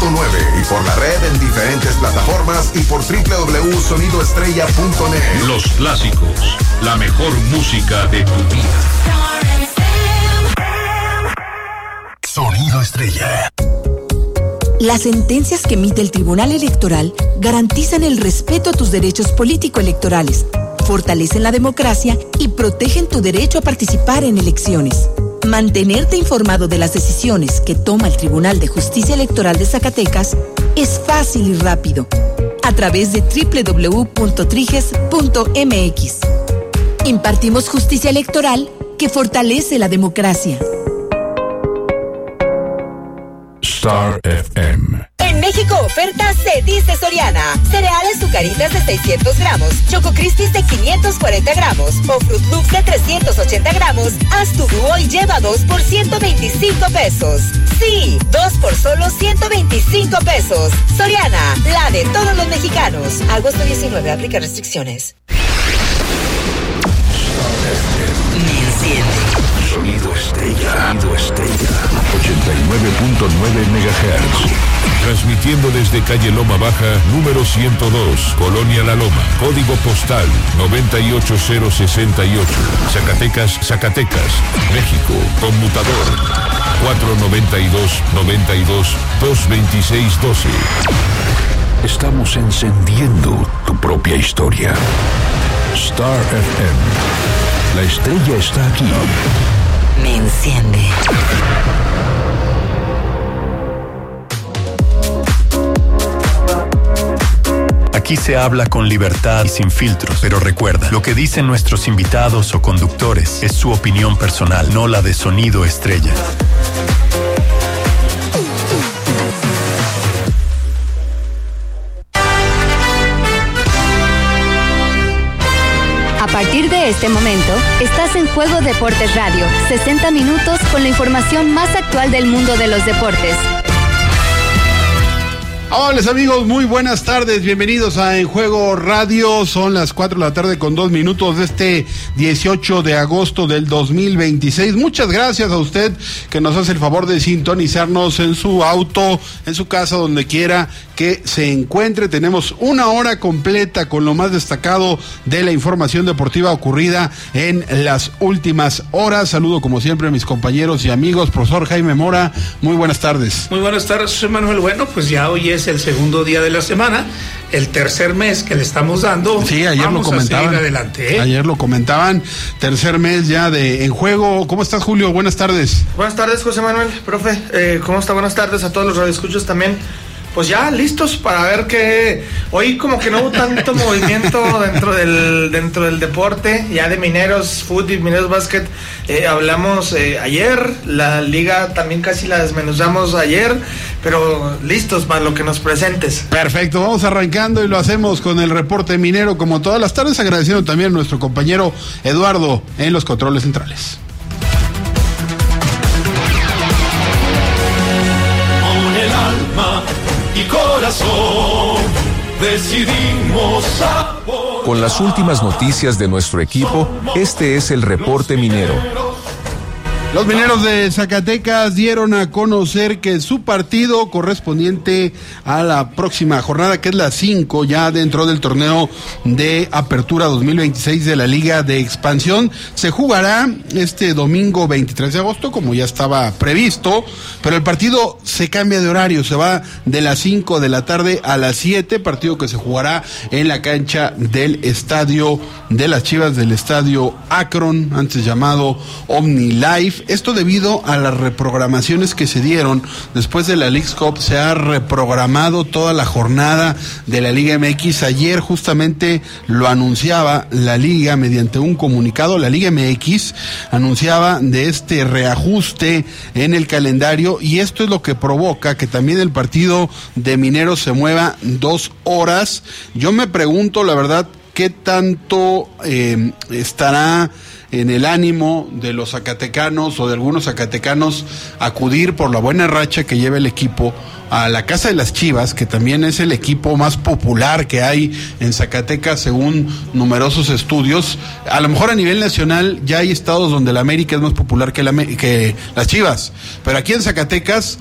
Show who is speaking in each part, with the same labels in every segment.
Speaker 1: y por la red en diferentes plataformas y por www.sonidoestrella.net.
Speaker 2: Los clásicos, la mejor música de tu vida.
Speaker 1: Sonido Estrella.
Speaker 3: Las sentencias que emite el Tribunal Electoral garantizan el respeto a tus derechos político-electorales, fortalecen la democracia y protegen tu derecho a participar en elecciones. Mantenerte informado de las decisiones que toma el Tribunal de Justicia Electoral de Zacatecas es fácil y rápido, a través de www.triges.mx. Impartimos justicia electoral que fortalece la democracia.
Speaker 2: Star FM.
Speaker 4: En México, oferta se dice Soriana. Cereales Zucaritas de 600 gramos, Choco Crispies de 540 gramos o Fruit Loops de 380 gramos. Haz tu dúo y lleva 2 por 125 pesos. Sí, 2 por solo 125 pesos. Soriana, la de todos los mexicanos. Agosto 19, aplica restricciones.
Speaker 1: Me enciende. Sonido Estrella. Sonido Estrella. 89.9 MHz.
Speaker 2: Transmitiendo desde calle Loma Baja, número 102, Colonia La Loma, código postal 98068, Zacatecas, Zacatecas, México, conmutador 492-92-226-12.
Speaker 1: Estamos encendiendo tu propia historia. Star FM. La estrella está aquí.
Speaker 4: Me enciende.
Speaker 5: Aquí se habla con libertad y sin filtros, pero recuerda, lo que dicen nuestros invitados o conductores es su opinión personal, no la de Sonido Estrella.
Speaker 6: A partir de este momento, estás en Juego Deportes Radio, 60 minutos con la información más actual del mundo de los deportes.
Speaker 7: Hola amigos, muy buenas tardes, bienvenidos a En Juego Radio, son las 4 de la tarde con 2 minutos de este 18 de agosto del 2026. Muchas gracias a usted que nos hace el favor de sintonizarnos en su auto, en su casa, donde quiera que se encuentre. Tenemos una hora completa con lo más destacado de la información deportiva ocurrida en las últimas horas. Saludo como siempre a mis compañeros y amigos. Profesor Jaime Mora, muy buenas tardes.
Speaker 8: Muy buenas tardes, José Manuel. Bueno, pues ya hoy es el segundo día de la semana, el tercer mes que le estamos dando.
Speaker 7: Sí, ayer
Speaker 8: vamos
Speaker 7: lo comentaban.
Speaker 8: A seguir adelante, ¿eh?
Speaker 7: Ayer lo comentaban, tercer mes ya de En Juego. ¿Cómo estás, Julio? Buenas tardes.
Speaker 9: Buenas tardes, José Manuel, profe. ¿Cómo está? Buenas tardes a todos los radioescuchos también. Pues ya listos para ver que hoy como que no hubo tanto movimiento dentro del deporte, ya de Mineros Fútbol y Mineros Básquet hablamos ayer, la liga también casi la desmenuzamos ayer, pero listos para lo que nos presentes.
Speaker 7: Perfecto, vamos arrancando y lo hacemos con el reporte minero como todas las tardes, agradeciendo también a nuestro compañero Eduardo en los controles centrales.
Speaker 10: Con el alma y corazón decidimos apoyar.
Speaker 11: Con las últimas noticias de nuestro equipo, este es el reporte minero.
Speaker 7: Los mineros de Zacatecas dieron a conocer que su partido correspondiente a la próxima jornada, que es la 5, ya dentro del torneo de apertura 2026 de la Liga de Expansión, se jugará este domingo 23 de agosto, como ya estaba previsto, pero el partido se cambia de horario, se va de las 5 de la tarde a las 7, partido que se jugará en la cancha del estadio de las Chivas, del estadio Akron, antes llamado OmniLife. Esto debido a las reprogramaciones que se dieron después de la Leagues Cup. Se ha reprogramado toda la jornada de la Liga MX. Ayer justamente lo anunciaba la Liga mediante un comunicado. La Liga MX anunciaba de este reajuste en el calendario, y esto es lo que provoca que también el partido de Mineros se mueva 2 horas. Yo me pregunto, la verdad, ¿qué tanto estará en el ánimo de los zacatecanos o de algunos zacatecanos acudir por la buena racha que lleva el equipo a la Casa de las Chivas, que también es el equipo más popular que hay en Zacatecas según numerosos estudios? A lo mejor a nivel nacional ya hay estados donde la América es más popular que las Chivas, pero aquí en Zacatecas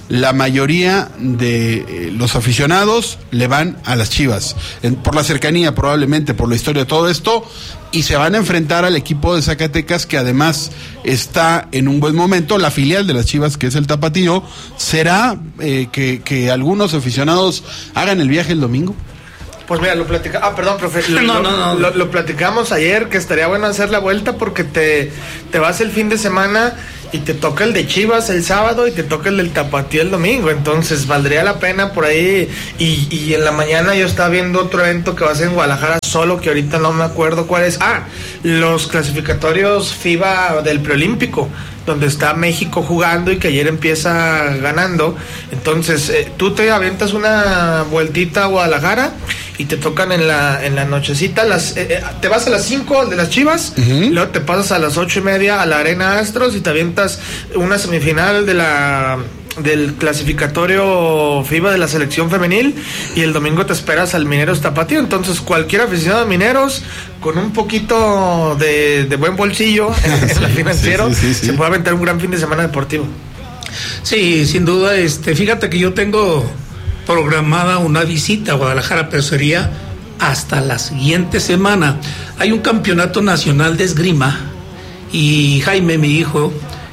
Speaker 7: la mayoría de los aficionados le van a las Chivas, por la cercanía probablemente, por la historia de todo esto, y se van a enfrentar al equipo de Zacatecas, que además está en un buen momento. La filial de las Chivas, que es el Tapatío. ¿Será que algunos aficionados hagan el viaje el domingo?
Speaker 9: Pues mira, lo platicamos. Perdón, profe. Lo platicamos ayer, que estaría bueno hacer la vuelta porque te vas el fin de semana y te toca el de Chivas el sábado y te toca el del Tapatío el domingo. Entonces valdría la pena por ahí. Y en la mañana yo estaba viendo otro evento que va a ser en Guadalajara solo, que ahorita no me acuerdo cuál es. Los clasificatorios FIBA del preolímpico, donde está México jugando y que ayer empieza ganando. Entonces tú te avientas una vueltita a Guadalajara y te tocan en la nochecita, te vas a las 5 de las Chivas, luego te pasas a las 8:30 a la Arena Astros y te avientas una semifinal del clasificatorio FIBA de la selección femenil, y el domingo te esperas al Mineros Tapatío. Entonces cualquier aficionado a Mineros con un poquito de buen bolsillo en el financiero se puede aventar un gran fin de semana deportivo.
Speaker 8: Sí, sin duda. Fíjate que yo tengo programada una visita a Guadalajara, pero sería hasta la siguiente semana. Hay un campeonato nacional de esgrima y Jaime, mi hijo,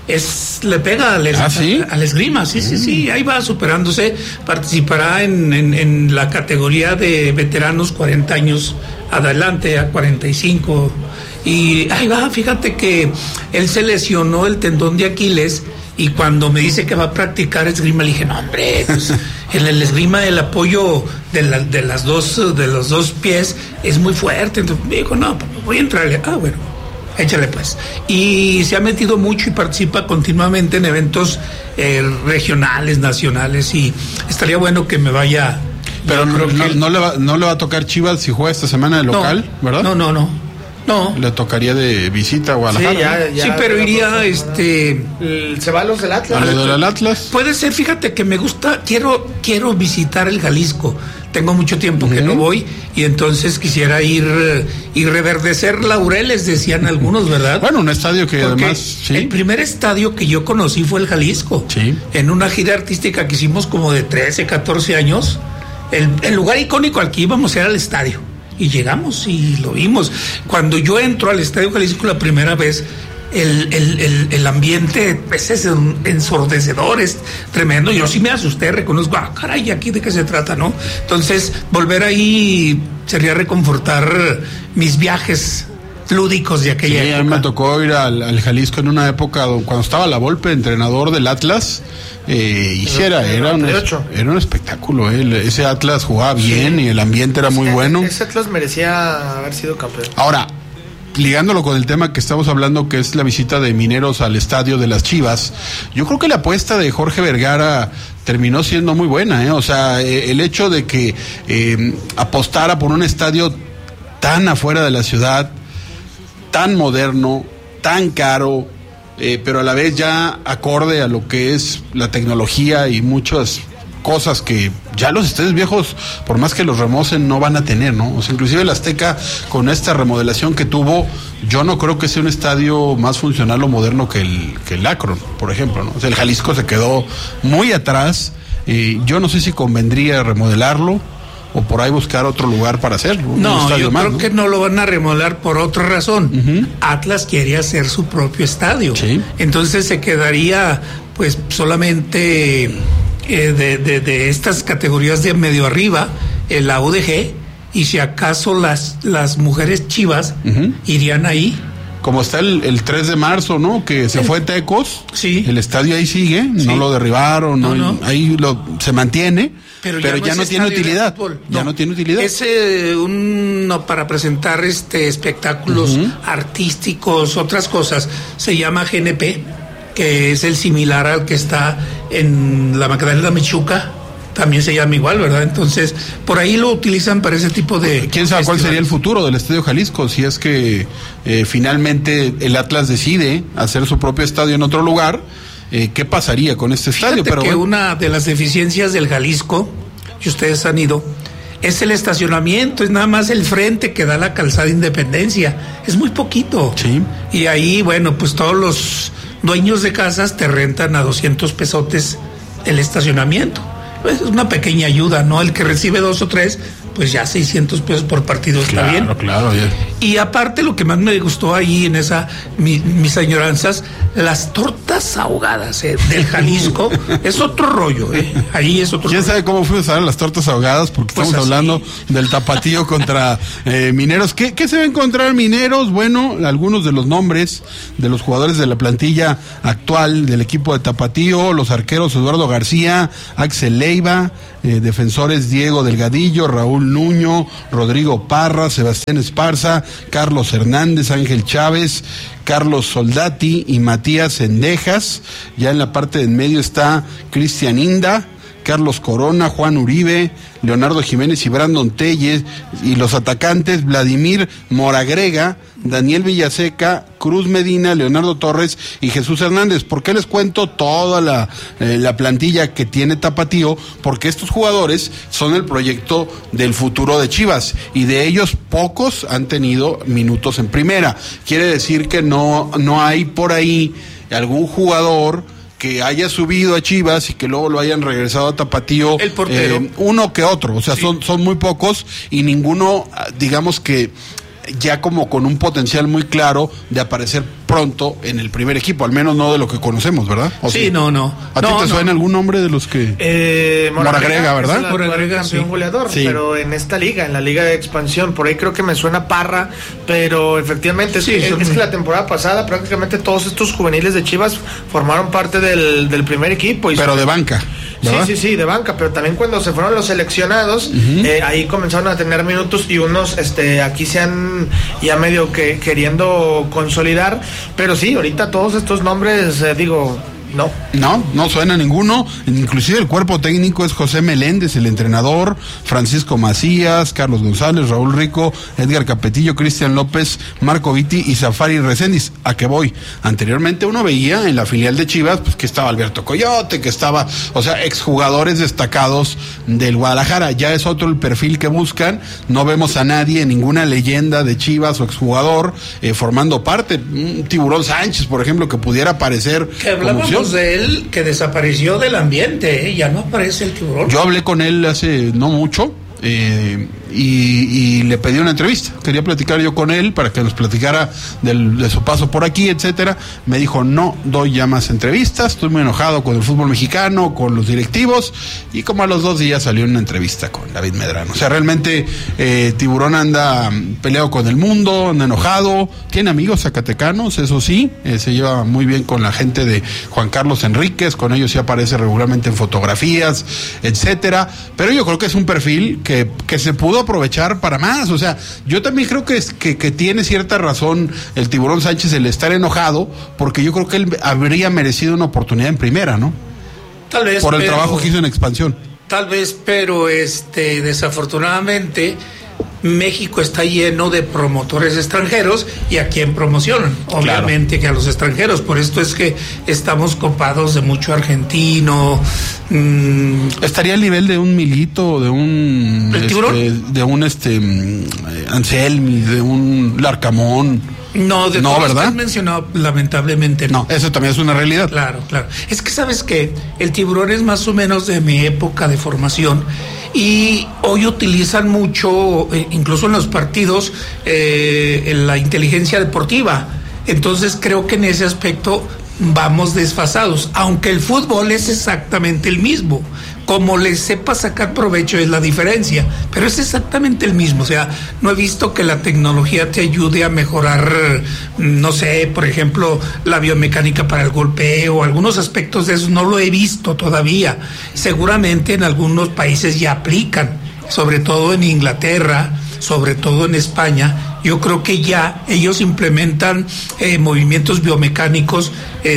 Speaker 8: le pega al esgrima, sí, ahí va superándose. Participará en la categoría de veteranos 40 años adelante, a 45, y ahí va. Fíjate que él se lesionó el tendón de Aquiles, y cuando me dice que va a practicar esgrima, le dije, no, hombre, pues en el esgrima el apoyo de los dos pies es muy fuerte. Entonces me dijo, no, voy a entrarle. Bueno, échale pues. Y se ha metido mucho y participa continuamente en eventos regionales, nacionales, y estaría bueno que me vaya.
Speaker 7: Pero no le va a tocar Chivas si juega esta semana de local, ¿verdad? No. Le tocaría de visita a Guadalajara.
Speaker 8: Sí, pero iría,
Speaker 9: se va a los del Atlas.
Speaker 7: ¿A los del Atlas?
Speaker 8: Puede ser, fíjate que me gusta, quiero visitar el Jalisco. Tengo mucho tiempo que no voy, y entonces quisiera ir y reverdecer laureles, decían algunos, ¿verdad?
Speaker 7: Bueno, un estadio que porque además... ¿sí?
Speaker 8: El primer estadio que yo conocí fue el Jalisco.
Speaker 7: Sí.
Speaker 8: En una gira artística que hicimos como de 13, 14 años. El lugar icónico al que íbamos era el estadio. Y llegamos y lo vimos. Cuando yo entro al Estadio Jalisco la primera vez, el ambiente es ensordecedor, es tremendo. Yo sí me asusté, reconozco, caray, ¿aquí de qué se trata, no? Entonces, volver ahí sería reconfortar mis viajes lúdicos de aquella época.
Speaker 7: A mí me tocó ir al Jalisco en una época cuando estaba La Volpe, entrenador del Atlas, era un espectáculo. Ese Atlas jugaba bien y el ambiente era muy bueno.
Speaker 9: Ese Atlas merecía haber sido campeón.
Speaker 7: Ahora, ligándolo con el tema que estamos hablando, que es la visita de Mineros al estadio de las Chivas, yo creo que la apuesta de Jorge Vergara terminó siendo muy buena, O sea, el hecho de que apostara por un estadio tan afuera de la ciudad, tan moderno, tan caro, pero a la vez ya acorde a lo que es la tecnología y muchas cosas que ya los estadios viejos, por más que los remocen, no van a tener, ¿no? O sea, inclusive el Azteca, con esta remodelación que tuvo, yo no creo que sea un estadio más funcional o moderno que el Akron, por ejemplo, ¿no? O sea, el Jalisco se quedó muy atrás. Yo no sé si convendría remodelarlo o por ahí buscar otro lugar para hacerlo.
Speaker 8: No, yo creo que no lo van a remodelar por otra razón. Atlas quiere hacer su propio estadio. Sí. Entonces se quedaría pues solamente de estas categorías de medio arriba, la UDG, y si acaso las mujeres Chivas irían ahí.
Speaker 7: Como está el 3 de marzo, ¿no? Que se fue Tecos.
Speaker 8: Sí.
Speaker 7: El estadio ahí sigue, no lo derribaron, no. Ahí se mantiene. Pero ya no tiene utilidad. Ya no tiene utilidad.
Speaker 8: Es para presentar espectáculos artísticos, otras cosas. Se llama GNP, que es el similar al que está en la Magdalena Michuca. También se llama igual, ¿verdad? Entonces, por ahí lo utilizan para ese tipo de...
Speaker 7: ¿Quién sabe cuál sería el futuro del Estadio Jalisco? Si es que finalmente el Atlas decide hacer su propio estadio en otro lugar, ¿qué pasaría con este estadio?
Speaker 8: Pero que una de las deficiencias del Jalisco, que ustedes han ido, es el estacionamiento, es nada más el frente que da la calzada Independencia. Es muy poquito.
Speaker 7: Sí.
Speaker 8: Y ahí, bueno, pues todos los dueños de casas te rentan a 200 pesotes el estacionamiento. Pues es una pequeña ayuda, ¿no? El que recibe 2 o 3, pues ya 600 pesos por partido está bien.
Speaker 7: Claro, bien.
Speaker 8: Y aparte, lo que más me gustó ahí en esa, mis añoranzas, las tortas ahogadas del Jalisco, es otro rollo, ahí es otro rollo.
Speaker 7: ¿Quién sabe cómo fuimos a ver las tortas ahogadas? Porque
Speaker 8: pues
Speaker 7: estamos hablando del Tapatío contra Mineros. ¿Qué se va a encontrar Mineros? Bueno, algunos de los nombres de los jugadores de la plantilla actual del equipo de Tapatío, los arqueros Eduardo García, Axel Leiva, defensores Diego Delgadillo, Raúl Nuño, Rodrigo Parra, Sebastián Esparza, Carlos Hernández, Ángel Chávez, Carlos Soldati y Matías Endejas. Ya en la parte de en medio está Cristian Inda, Carlos Corona, Juan Uribe, Leonardo Jiménez y Brandon Telles, y los atacantes Vladimir Moragrega, Daniel Villaseca, Cruz Medina, Leonardo Torres y Jesús Hernández. ¿Por qué les cuento toda la plantilla que tiene Tapatío? Porque estos jugadores son el proyecto del futuro de Chivas, y de ellos pocos han tenido minutos en primera. Quiere decir que no hay por ahí algún jugador que haya subido a Chivas y que luego lo hayan regresado a Tapatío,
Speaker 8: el portero,
Speaker 7: uno que otro, o sea, sí. son muy pocos, y ninguno, digamos que ya como con un potencial muy claro de aparecer pronto en el primer equipo, al menos no de lo que conocemos, ¿verdad?
Speaker 8: Sí, no.
Speaker 7: ¿A ti te suena algún nombre de los que...? Moragrega, ¿verdad?
Speaker 9: Es el campeón goleador, sí. Pero en esta liga, en la liga de expansión, por ahí creo que me suena Parra, pero efectivamente es que la temporada pasada prácticamente todos estos juveniles de Chivas formaron parte del primer equipo.
Speaker 7: Pero de banca, ¿verdad?
Speaker 9: Sí, de banca, pero también cuando se fueron los seleccionados, ahí comenzaron a tener minutos, y unos aquí se han ya medio que queriendo consolidar, pero sí, ahorita todos estos nombres, No
Speaker 7: suena ninguno. Inclusive el cuerpo técnico es José Meléndez, el entrenador, Francisco Macías, Carlos González, Raúl Rico, Edgar Capetillo, Cristian López, Marco Vitti y Zafari Reséndiz. ¿A qué voy? Anteriormente uno veía en la filial de Chivas pues que estaba Alberto Coyote, que estaba, exjugadores destacados del Guadalajara. Ya es otro el perfil que buscan. No vemos a nadie, ninguna leyenda de Chivas o exjugador formando parte. Tiburón Sánchez, por ejemplo, que pudiera aparecer como opción.
Speaker 8: De él que desapareció del ambiente, ya no aparece el Tiburón.
Speaker 7: Yo hablé con él hace no mucho y le pedí una entrevista. Quería platicar yo con él para que nos platicara de su paso por aquí, etcétera. Me dijo, no doy ya más entrevistas, estoy muy enojado con el fútbol mexicano, con los directivos, y como a los 2 días salió una entrevista con David Medrano. O sea, realmente Tiburón anda peleado con el mundo, anda enojado, tiene amigos zacatecanos, eso sí, se lleva muy bien con la gente de Juan Carlos Enríquez, con ellos sí aparece regularmente en fotografías, etcétera, pero yo creo que es un perfil que se pudo aprovechar para más. O sea, yo también creo que tiene cierta razón el Tiburón Sánchez el estar enojado, porque yo creo que él habría merecido una oportunidad en primera, ¿no?
Speaker 8: Tal vez.
Speaker 7: Por el trabajo que hizo en expansión.
Speaker 8: Tal vez, pero desafortunadamente México está lleno de promotores extranjeros, y a quién promocionan, obviamente, claro, que a los extranjeros. Por esto es que estamos copados de mucho argentino.
Speaker 7: Estaría al nivel de un Milito, de un Anselmi, de un Larcamón.
Speaker 8: No, de
Speaker 7: no,
Speaker 8: todos
Speaker 7: ¿verdad?
Speaker 8: que has mencionado, lamentablemente
Speaker 7: no. Eso también es una realidad.
Speaker 8: Claro. Es que sabes que el Tiburón es más o menos de mi época de formación, y hoy utilizan mucho, incluso en los partidos, la inteligencia deportiva. Entonces creo que en ese aspecto vamos desfasados, aunque el fútbol es exactamente el mismo. Como le sepa sacar provecho es la diferencia, pero es exactamente el mismo. O sea, no he visto que la tecnología te ayude a mejorar, no sé, por ejemplo, la biomecánica para el golpeo, algunos aspectos de eso no lo he visto todavía. Seguramente en algunos países ya aplican, sobre todo en Inglaterra, sobre todo en España. Yo creo que ya ellos implementan movimientos biomecánicos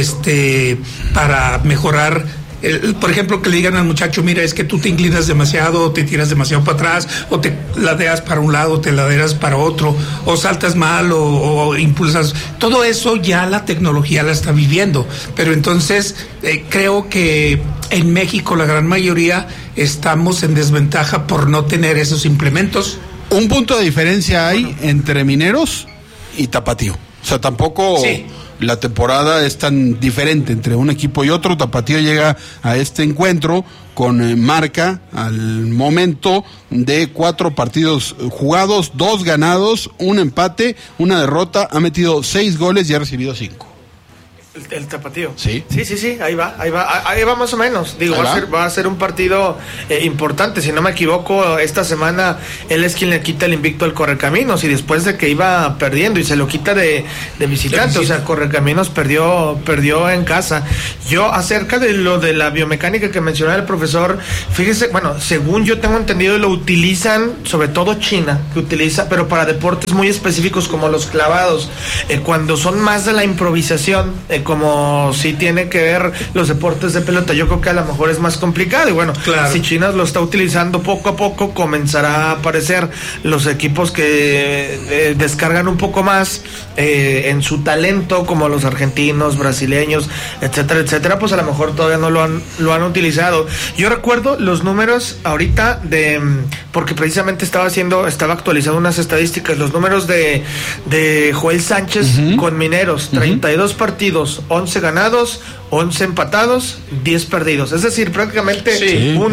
Speaker 8: para mejorar. Por ejemplo, que le digan al muchacho, mira, es que tú te inclinas demasiado, o te tiras demasiado para atrás, o te ladeas para un lado, o te ladeas para otro, o saltas mal, o impulsas. Todo eso ya la tecnología la está viviendo. Pero entonces creo que en México la gran mayoría estamos en desventaja por no tener esos implementos.
Speaker 7: Un punto de diferencia hay entre Mineros y Tapatío. O sea, tampoco...
Speaker 8: Sí.
Speaker 7: la temporada es tan diferente entre un equipo y otro. Tapatío llega a este encuentro con marca al momento de 4 partidos jugados, 2 ganados, 1 empate, 1 derrota, ha metido 6 goles y ha recibido 5.
Speaker 9: El Tapatío.
Speaker 7: Sí,
Speaker 9: ahí va más o menos. Digo, va a ser un partido importante. Si no me equivoco, esta semana él es quien le quita el invicto al Correcaminos, y después de que iba perdiendo y se lo quita de visitante. O sea, Correcaminos perdió en casa. Yo, acerca de lo de la biomecánica que mencionaba el profesor, fíjese, bueno, según yo tengo entendido, lo utilizan, sobre todo China, que utiliza, pero para deportes muy específicos como los clavados, cuando son más de la improvisación, como si tiene que ver los deportes de pelota, yo creo que a lo mejor es más complicado. Y bueno, claro, si China lo está utilizando poco a poco, comenzará a aparecer los equipos que descargan un poco más en su talento, como los argentinos, brasileños, etcétera, etcétera. Pues a lo mejor todavía no lo han utilizado. Yo recuerdo los números ahorita porque precisamente estaba actualizando unas estadísticas, los números de Joel Sánchez con Mineros, 32 partidos, 11 ganados, 11 empatados, 10 perdidos. Es decir, prácticamente un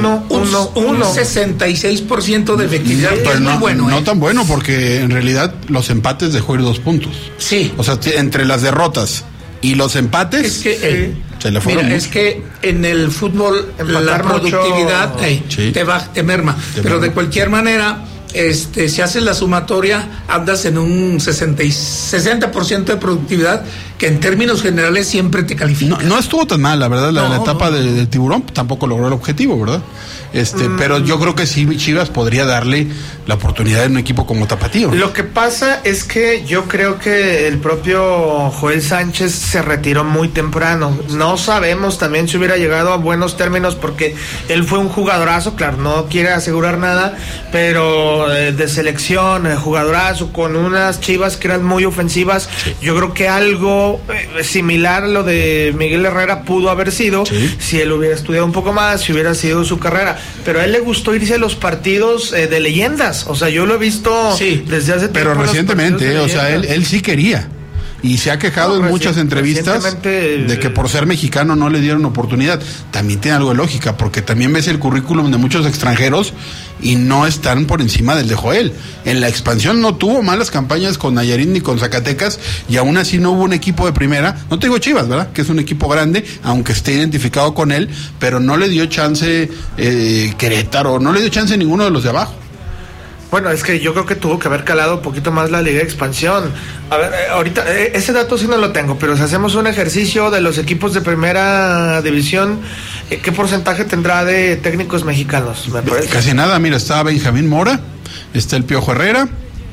Speaker 8: 66% de efectividad.
Speaker 7: Pero
Speaker 8: es muy bueno.
Speaker 7: No tan bueno, porque en realidad los empates dejó ir 2 puntos.
Speaker 8: Sí.
Speaker 7: O sea, entre las derrotas y los empates,
Speaker 8: es que,
Speaker 7: se le fueron.
Speaker 8: Mira, es que en el fútbol la productividad te merma. Pero de cualquier manera, si haces la sumatoria, andas en un 60% de productividad, que en términos generales siempre te califica.
Speaker 7: No estuvo tan mal, la verdad, la etapa de Tiburón tampoco logró el objetivo, ¿verdad? Pero yo creo que sí, Chivas podría darle la oportunidad en un equipo como Tapatío.
Speaker 9: Lo que pasa es que yo creo que el propio Joel Sánchez se retiró muy temprano. No sabemos también si hubiera llegado a buenos términos, porque él fue un jugadorazo, claro, no quiere asegurar nada, pero de selección, jugadorazo, con unas Chivas que eran muy ofensivas. Sí. Yo creo que algo similar a lo de Miguel Herrera pudo haber sido, si él hubiera estudiado un poco más, si hubiera sido su carrera. Pero a él le gustó irse a los partidos de leyendas. O sea, yo lo he visto desde hace tiempo.
Speaker 7: Pero recientemente, o sea, él sí quería. Y se ha quejado en muchas entrevistas de que por ser mexicano no le dieron oportunidad. También tiene algo de lógica, porque también ves el currículum de muchos extranjeros y no están por encima del de Joel. En la expansión no tuvo malas campañas con Nayarit ni con Zacatecas, y aún así no hubo un equipo de primera. No te digo Chivas, ¿verdad? Que es un equipo grande, aunque esté identificado con él, pero no le dio chance Querétaro, no le dio chance ninguno de los de abajo.
Speaker 9: Bueno, es que yo creo que tuvo que haber calado un poquito más la Liga de Expansión. A ver, ahorita, ese dato sí no lo tengo, pero si hacemos un ejercicio de los equipos de primera división, ¿qué porcentaje tendrá de técnicos mexicanos? Me parece.
Speaker 7: Casi nada, mira, está Benjamín Mora, está el Piojo Herrera,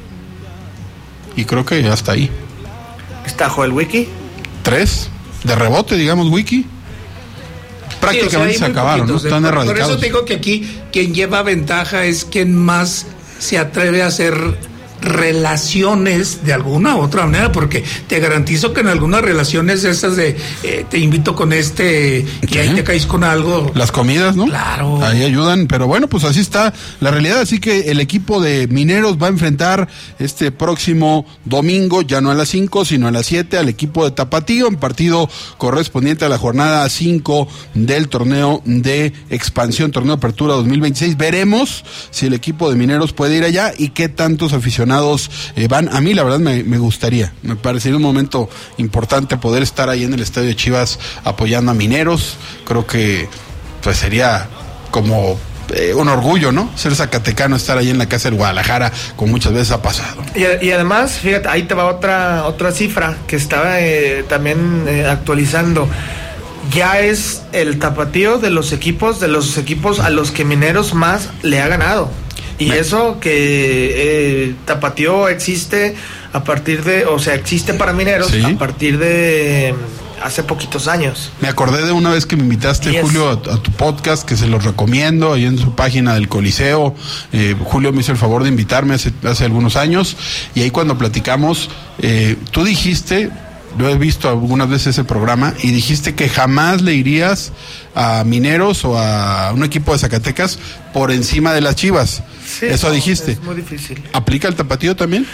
Speaker 7: y creo que hasta ahí.
Speaker 9: ¿Está Joel Wiki?
Speaker 7: 3, de rebote, digamos, Wiki. Prácticamente se acabaron, ¿no? Están erradicados.
Speaker 8: Por eso te digo que aquí quien lleva ventaja es quien más se atreve a hacer relaciones de alguna u otra manera, porque te garantizo que en algunas relaciones esas de te invito con y ahí te caes con algo.
Speaker 7: Las comidas, ¿no?
Speaker 8: Claro.
Speaker 7: Ahí ayudan, pero bueno, pues así está la realidad. Así que el equipo de Mineros va a enfrentar este próximo domingo, ya no a las 5, sino a las 7, al equipo de Tapatío, en partido correspondiente a la jornada 5 del torneo de expansión, torneo de apertura 2026. Veremos si el equipo de Mineros puede ir allá y qué tantos aficionados van. A mí la verdad me gustaría, me parecería un momento importante poder estar ahí en el estadio de Chivas apoyando a Mineros. Creo que pues sería como un orgullo, ¿no? Ser zacatecano, estar ahí en la casa del Guadalajara, como muchas veces ha pasado.
Speaker 9: Y además, fíjate, ahí te va otra cifra que estaba también actualizando. Ya es el Tapatío de los equipos a los que Mineros más le ha ganado. Y eso que Tapatío existe existe para Mineros a partir de hace poquitos años.
Speaker 7: Me acordé de una vez que me invitaste, Julio, a tu podcast, que se los recomiendo, ahí en su página del Coliseo. Julio me hizo el favor de invitarme hace algunos años, y ahí cuando platicamos, tú dijiste, lo he visto algunas veces ese programa, y dijiste que jamás le irías a Mineros o a un equipo de Zacatecas por encima de las Chivas. Sí, eso dijiste.
Speaker 9: Es muy difícil.
Speaker 7: ¿Aplica el Tapatío también?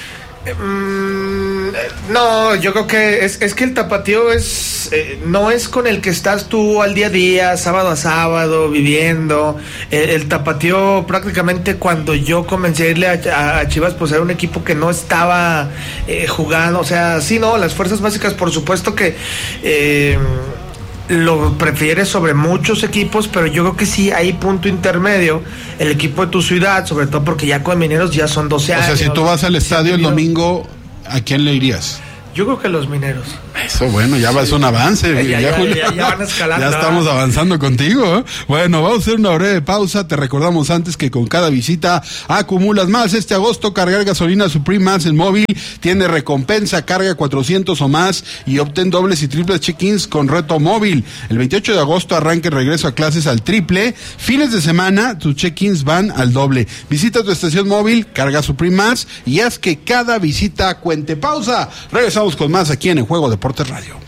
Speaker 9: No, yo creo que es que el tapatío no es con el que estás tú al día a día, sábado a sábado, viviendo. El tapatío prácticamente cuando yo comencé a irle a Chivas, pues era un equipo que no estaba jugando, o sea, sí, no, las fuerzas básicas por supuesto que lo prefieres sobre muchos equipos, pero yo creo que sí hay punto intermedio, el equipo de tu ciudad, sobre todo porque ya con Mineros ya son 12 años.
Speaker 7: O sea, si tú vas al estadio el domingo, ¿a quién le irías?
Speaker 9: Yo creo que los Mineros.
Speaker 7: Eso, bueno, ya va a ser un avance.
Speaker 9: Ya van escalando.
Speaker 7: Ya estamos avanzando contigo, ¿eh? Bueno, vamos a hacer una breve pausa. Te recordamos antes que con cada visita acumulas más. Este agosto, cargar gasolina Supreme Más en móvil tiene recompensa. Carga 400 o más y obtén dobles y triples check-ins con reto móvil. El 28 de agosto arranca el regreso a clases al triple. Fines de semana, tus check-ins van al doble. Visita tu estación móvil, carga Supreme Más y haz que cada visita cuente. Pausa. Regresamos con más aquí en el Juego Deportes Radio.